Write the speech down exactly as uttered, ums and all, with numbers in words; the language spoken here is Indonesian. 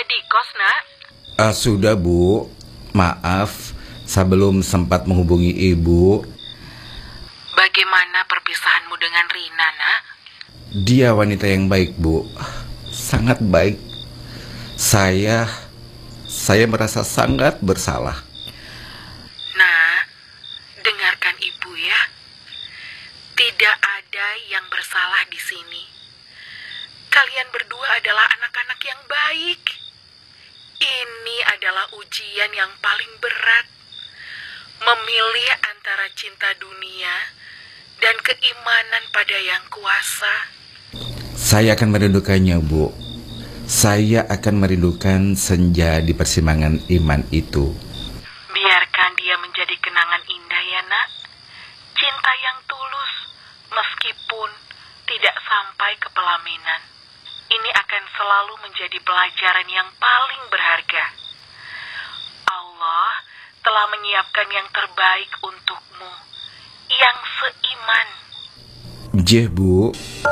di kos, nak? Ah, sudah, Bu. Maaf, saya belum sempat menghubungi Ibu. Bagaimana perpisahanmu dengan Rina, nak? Dia wanita yang baik, Bu. Sangat baik. Saya, saya merasa sangat bersalah. Nak, dengarkan ibu ya. Tidak ada yang bersalah di sini. Kalian berdua adalah anak-anak yang baik. Ini adalah ujian yang paling berat. Memilih antara cinta dunia dan keimanan pada yang kuasa. Saya akan merindukannya, Bu. Saya akan merindukan senja di persimpangan iman itu. Biarkan dia menjadi kenangan indah ya, nak. Cinta yang tulus, meskipun tidak sampai ke pelaminan. Ini akan selalu menjadi pelajaran yang paling berharga. Allah telah menyiapkan yang terbaik untukmu, yang seiman. Jeh, Bu.